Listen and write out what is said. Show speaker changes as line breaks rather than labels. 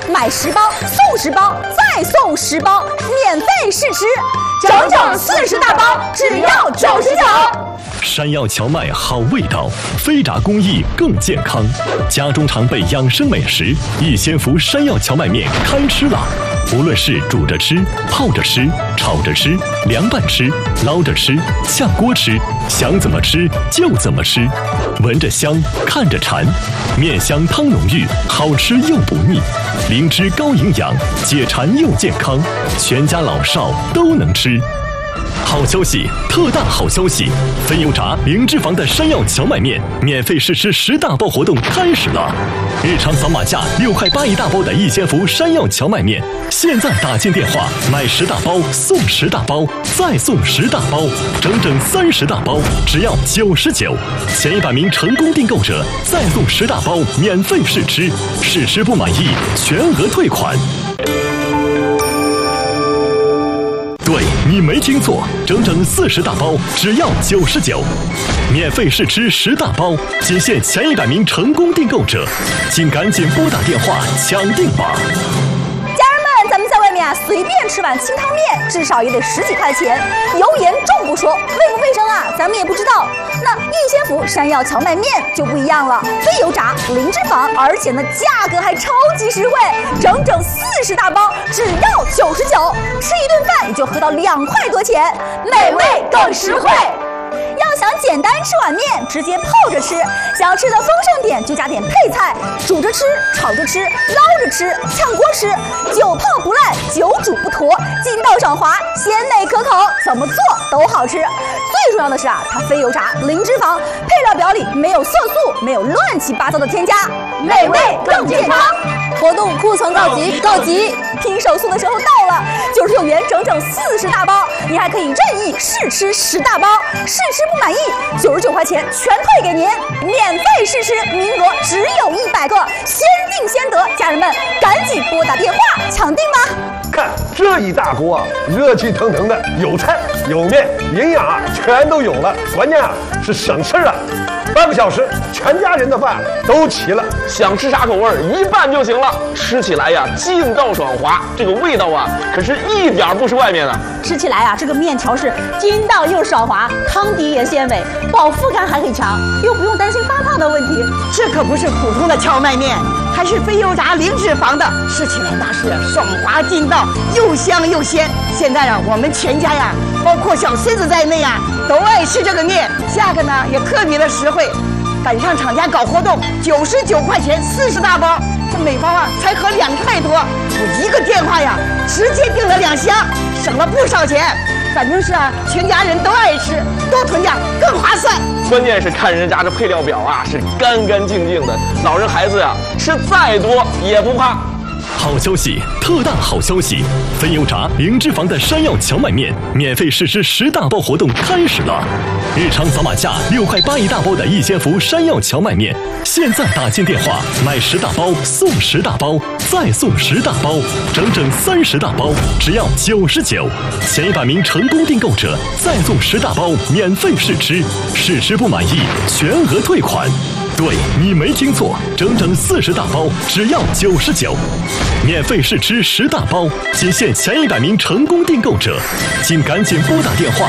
买10包送10包，再送10包，免费试吃，整整40大包，只要99。
山药荞麦好味道，非炸工艺更健康。家中常备养生美食，益仙福山药荞麦面开吃啦！无论是煮着吃、泡着吃、炒着吃、凉拌吃、捞着吃、下锅吃，想怎么吃就怎么吃。闻着香，看着馋，面香汤浓郁，好吃又不腻，灵芝高营养，解馋又健康，全家老少都能吃。好消息，特大好消息！非油炸零脂肪的山药荞麦面免费试吃10大包活动开始了！日常扫码价6块8一大包的益仙福山药荞麦面，现在打进电话买10大包送10大包，再送10大包，整整30大包，只要99。前100名成功订购者再送10大包免费试吃，试吃不满意全额退款。对，你没听错，整整40大包，只要99，免费试吃10大包，仅限前100名成功订购者，请赶紧拨打电话抢订吧！
家人们，咱们在外面随便吃碗清汤面，至少也得10几块钱，油盐重不说，卫不卫生啊，咱们也不知道。那益仙福山药荞麦面就不一样了，非油炸，零脂肪，而且呢价格还超级实惠，整整40大包，只要99，吃一顿饭也就合到2块多钱，美味更实惠。要想简单吃碗面，直接泡着吃；想要吃的丰盛点，就加点配菜，煮着吃、炒着吃、捞着吃、炝锅吃，久泡不烂，久煮不坨，筋道爽滑，鲜美可口，怎么做都好吃。最重要的是啊，它非油炸，零脂肪，配料表里没有色素，没有乱七八糟的添加，美味更健康。活动库存告急，拼手速的时候到了，99元整整40大包，你还可以任意试吃10大包，试吃不满意，99块钱全退给您，免费试吃，名额只有100个，先定先得，家人们赶紧拨打电话抢订吧！
看这一大锅啊，热气腾腾的，有菜有面，营养啊全都有了，关键啊是省事啊。半个小时，全家人的饭都齐了，
想吃啥口味一拌就行了，吃起来呀劲道爽滑，这个味道啊可是一点不是外面的。
吃起来啊，这个面条是筋道又爽滑，汤底也鲜美，饱腹感还很强，又不用担心发胖的问题。
这可不是普通的荞麦面，还是非油炸零脂肪的，吃起来那是爽滑劲道，又香又鲜。现在啊，我们全家呀，包括小孙子在内啊，都爱吃这个面，价格呢也特别的实惠。赶上厂家搞活动，99块钱40大包，这每包啊才合2块多，我1个电话呀，直接订了2箱，省了不少钱。反正是啊，全家人都爱吃，多囤点更划算。
关键是看人家这配料表啊，是干干净净的，老人孩子呀吃再多也不怕。
好消息，特大好消息！非油炸零脂肪的山药荞麦面免费试吃10大包活动开始了！日常扫码价6块8一大包的益仙福山药荞麦面，现在打进电话买10大包送10大包，再送10大包，整整30大包，只要99。前100名成功订购者再送10大包免费试吃，试吃不满意全额退款。对，你没听错，整整40大包，只要99，免费试吃10大包，仅限前100名成功订购者，请赶紧拨打电话